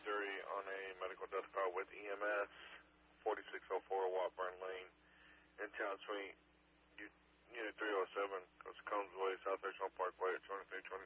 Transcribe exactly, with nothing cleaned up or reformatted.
thirty on a medical death call with E M S, forty-six oh four Watburn Lane, in Town Suite, Unit three oh seven, goes Combs Way, South Richmond Parkway at two three two